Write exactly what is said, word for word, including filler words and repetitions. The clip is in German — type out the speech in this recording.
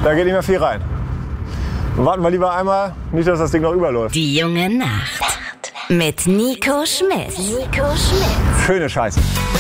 Da geht nicht mehr viel rein. Warten wir lieber einmal, nicht, dass das Ding noch überläuft. Die junge Nacht. Mit Nico Schmidt. Nico Schmidt. Schöne Scheiße.